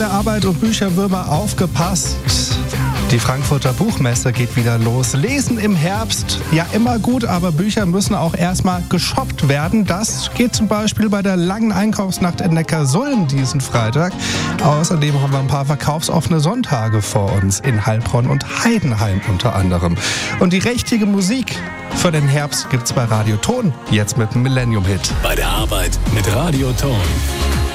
Der Arbeit und Bücherwürmer aufgepasst. Die Frankfurter Buchmesse geht wieder los. Lesen im Herbst, ja immer gut, aber Bücher müssen auch erstmal geshoppt werden. Das geht zum Beispiel bei der langen Einkaufsnacht in Neckarsulm diesen Freitag. Außerdem haben wir ein paar verkaufsoffene Sonntage vor uns in Heilbronn und Heidenheim unter anderem. Und die richtige Musik für den Herbst gibt's bei Radio Ton, jetzt mit dem Millennium-Hit. Bei der Arbeit mit Radio Ton.